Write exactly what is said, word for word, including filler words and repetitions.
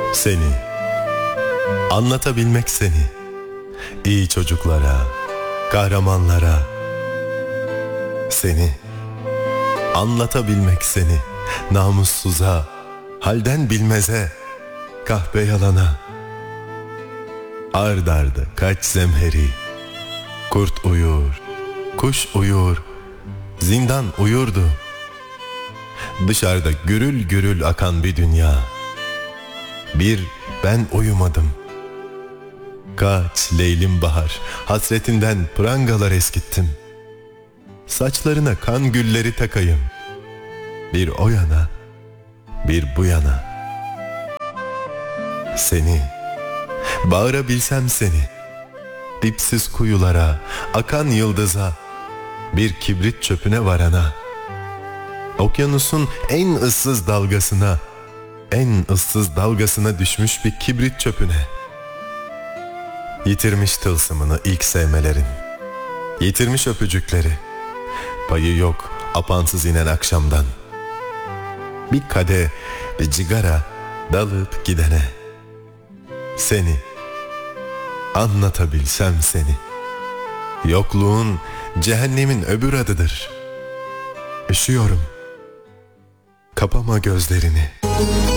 Seni, anlatabilmek seni, iyi çocuklara, kahramanlara. Seni, anlatabilmek seni, namussuza, halden bilmeze, kahpe yalana. Ard arda kaç zemheri, kurt uyur, kuş uyur, zindan uyurdu. Dışarıda gürül gürül akan bir dünya. Bir ben uyumadım. Kaç leylim bahar, hasretinden prangalar eskittim. Saçlarına kan gülleri takayım. Bir o yana, bir bu yana. Seni, bağırabilsem seni, dipsiz kuyulara, akan yıldıza, bir kibrit çöpüne varana, okyanusun en ıssız dalgasına, en ıssız dalgasına düşmüş bir kibrit çöpüne. Yitirmiş tılsımını ilk sevmelerin, yitirmiş öpücükleri, payı yok apansız inen akşamdan. Bir kadeh, bir cigara dalıp gidene. Seni, anlatabilsem seni, yokluğun cehennemin öbür adıdır. Üşüyorum, kapama gözlerini.